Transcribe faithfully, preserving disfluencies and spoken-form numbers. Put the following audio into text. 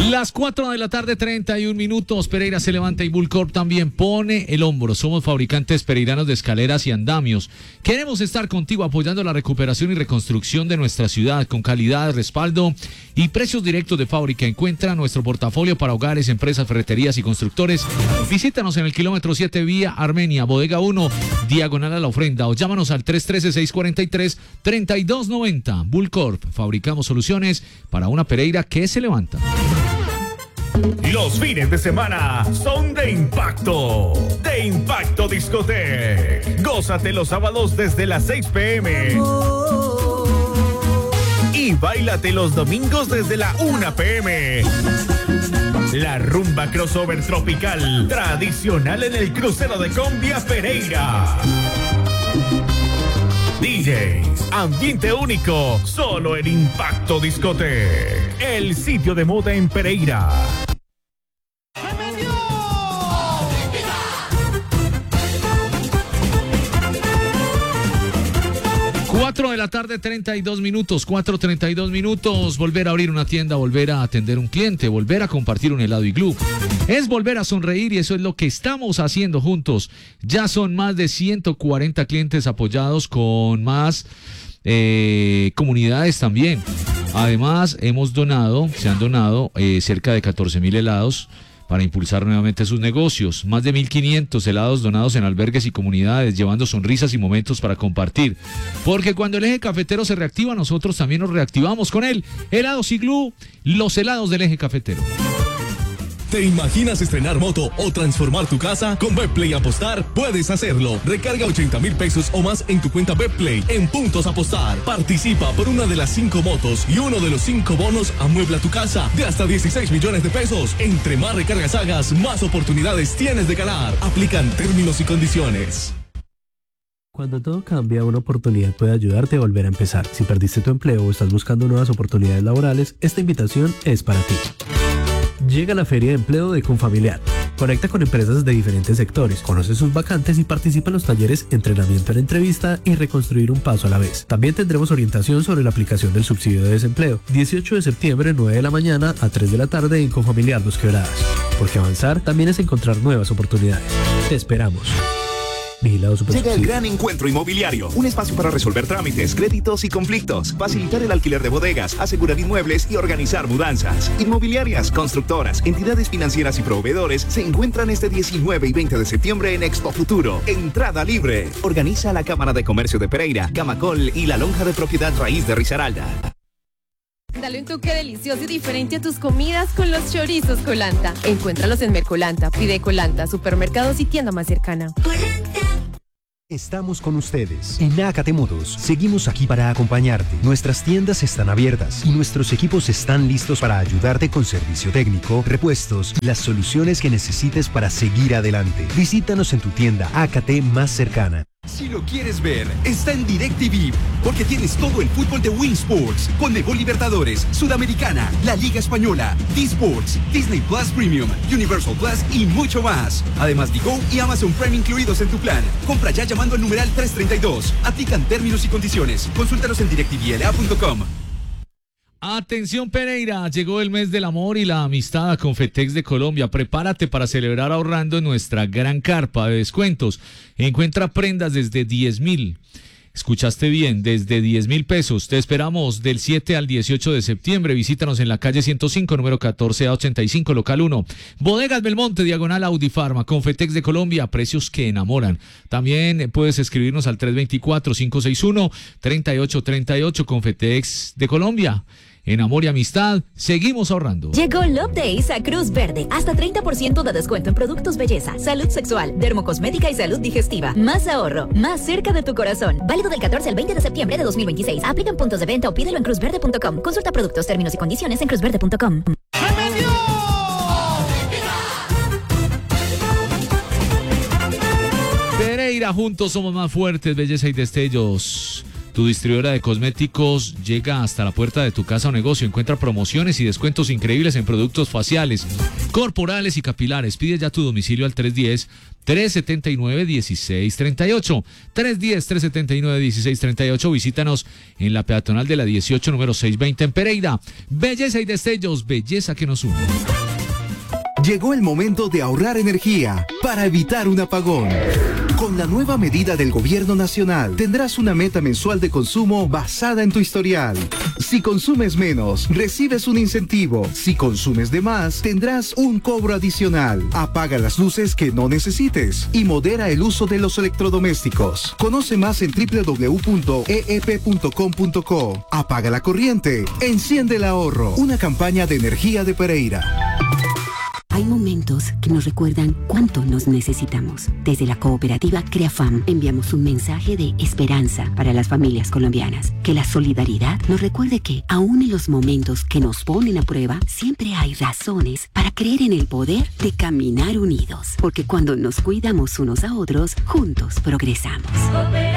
Las cuatro de la tarde, treinta y un minutos. Pereira se levanta y Bullcorp también pone el hombro. Somos fabricantes pereiranos de escaleras y andamios. Queremos estar contigo apoyando la recuperación y reconstrucción de nuestra ciudad con calidad, respaldo y precios directos de fábrica. Encuentra nuestro portafolio para hogares, empresas, ferreterías y constructores. Visítanos en el kilómetro siete vía Armenia, bodega uno, diagonal a la ofrenda, o llámanos al tres uno tres, seis cuatro tres, tres dos nueve cero. Bullcorp, fabricamos soluciones para una Pereira que se levanta. Los fines de semana son de impacto, de Impacto Discotec. Gózate los sábados desde las seis pe eme y báilate los domingos desde la una pe eme. La rumba crossover tropical, tradicional en el crucero de Combia Pereira. D Js, ambiente único, solo en Impacto Discotec, el sitio de moda en Pereira. cuatro de la tarde, treinta y dos minutos, cuatro treinta y dos minutos, volver a abrir una tienda, volver a atender un cliente, volver a compartir un helado Iglú. Es volver a sonreír y eso es lo que estamos haciendo juntos. Ya son más de ciento cuarenta clientes apoyados con más eh, comunidades también. Además, hemos donado, se han donado eh, cerca de catorce mil helados para impulsar nuevamente sus negocios. Más de mil quinientos helados donados en albergues y comunidades, llevando sonrisas y momentos para compartir. Porque cuando el eje cafetero se reactiva, nosotros también nos reactivamos con él. Helados Iglú, los helados del eje cafetero. ¿Te imaginas estrenar moto o transformar tu casa? Con Betplay Apostar puedes hacerlo. Recarga ochenta mil pesos o más en tu cuenta Betplay en Puntos Apostar. Participa por una de las cinco motos y uno de los cinco bonos amuebla tu casa de hasta dieciséis millones de pesos. Entre más recargas hagas, más oportunidades tienes de ganar. Aplican términos y condiciones. Cuando todo cambia, una oportunidad puede ayudarte a volver a empezar. Si perdiste tu empleo o estás buscando nuevas oportunidades laborales, esta invitación es para ti. Llega la Feria de Empleo de Confamiliar. Conecta con empresas de diferentes sectores, conoce sus vacantes y participa en los talleres Entrenamiento en Entrevista y Reconstruir un Paso a la Vez. También tendremos orientación sobre la aplicación del subsidio de desempleo. dieciocho de septiembre, nueve de la mañana a tres de la tarde en Confamiliar Dos Quebradas. Porque avanzar también es encontrar nuevas oportunidades. Te esperamos. Llega el gran encuentro inmobiliario, un espacio para resolver trámites, créditos y conflictos, facilitar el alquiler de bodegas, asegurar inmuebles y organizar mudanzas. Inmobiliarias, constructoras, entidades financieras y proveedores se encuentran este diecinueve y veinte de septiembre en Expo Futuro. Entrada libre. Organiza la Cámara de Comercio de Pereira, Camacol y la Lonja de Propiedad Raíz de Risaralda. Dale un toque delicioso y diferente a tus comidas con los chorizos Colanta. Encuéntralos en Mercolanta, pide Colanta, supermercados y tienda más cercana. Estamos con ustedes. En Acate Motos, seguimos aquí para acompañarte. Nuestras tiendas están abiertas y nuestros equipos están listos para ayudarte con servicio técnico, repuestos y las soluciones que necesites para seguir adelante. Visítanos en tu tienda Acate más cercana. Si lo quieres ver, está en DirecTV, porque tienes todo el fútbol de Win Sports, Conmebol Libertadores, Sudamericana, la Liga Española, D-Sports, Disney Plus Premium, Universal Plus y mucho más. Además, Digo y Amazon Prime incluidos en tu plan. Compra ya llamando al numeral trescientos treinta y dos. Aplican términos y condiciones. Consúltanos en directivla punto com. Atención Pereira, llegó el mes del amor y la amistad a Confetex de Colombia. Prepárate para celebrar ahorrando en nuestra gran carpa de descuentos. Encuentra prendas desde diez mil. Escuchaste bien, desde diez mil pesos. Te esperamos del siete al dieciocho de septiembre. Visítanos en la calle ciento cinco, número catorce A ochenta y cinco, local uno. Bodegas Belmonte, diagonal Audifarma. Confetex de Colombia, precios que enamoran. También puedes escribirnos al tres dos cuatro, cinco seis uno, tres ocho tres ocho. Confetex de Colombia. En amor y amistad, seguimos ahorrando. Llegó Love Days a Cruz Verde. Hasta treinta por ciento de descuento en productos belleza, salud sexual, dermocosmética y salud digestiva. Más ahorro, más cerca de tu corazón. Válido del catorce al veinte de septiembre de dos mil veintiséis. Aplican puntos de venta o pídelo en cruz verde punto com. Consulta productos, términos y condiciones en cruz verde punto com. Pereira, juntos somos más fuertes, belleza y destellos. Tu distribuidora de cosméticos llega hasta la puerta de tu casa o negocio. Encuentra promociones y descuentos increíbles en productos faciales. corporales y capilares. Pide ya tu domicilio al tres uno cero, tres siete nueve, uno seis tres ocho. tres uno cero, tres siete nueve, uno seis tres ocho. Visítanos en la peatonal de la dieciocho, número seiscientos veinte en Pereira. Belleza y destellos, belleza que nos une. Llegó el momento de ahorrar energía para evitar un apagón. Con la nueva medida del Gobierno Nacional, tendrás una meta mensual de consumo basada en tu historial. Si consumes menos, recibes un incentivo. Si consumes de más, tendrás un cobro adicional. Apaga las luces que no necesites y modera el uso de los electrodomésticos. Conoce más en doble u doble u doble u punto e e pe punto com punto co. Apaga la corriente, enciende el ahorro. Una campaña de energía de Pereira. Hay momentos que nos recuerdan cuánto nos necesitamos. Desde la cooperativa CREAFAM enviamos un mensaje de esperanza para las familias colombianas. Que la solidaridad nos recuerde que, aún en los momentos que nos ponen a prueba, siempre hay razones para creer en el poder de caminar unidos. Porque cuando nos cuidamos unos a otros, juntos progresamos.